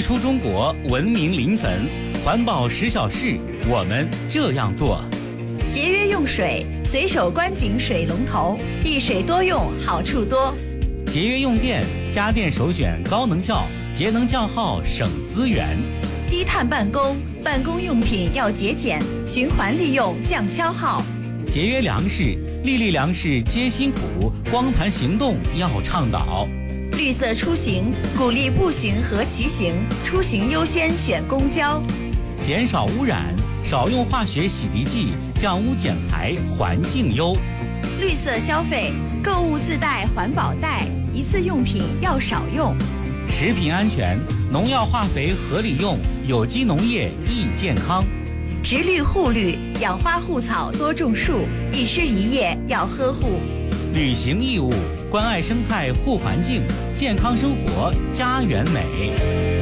出中国文明临汾，环保10小事，我们这样做。 节约用水，随手关紧水龙头，一水多用，好处多。 节约用电，家电首选高能效，节能降耗，省资源。 低碳办公，办公用品要节俭，循环利用，降消耗。 节约粮食，粒粒粮食皆辛苦，光盘行动要倡导。 绿色出行，鼓励步行和骑行，出行优先选公交。 减少污染，少用化学洗涤剂，降污减排，环境优。 绿色消费，购物自带环保袋，一次用品要少用。 食品安全，农药化肥合理用，有机农业益健康。 植绿护绿，养花护草多种树，一枝一叶要呵护。 履行义务，关爱生态护环境，健康生活家园美。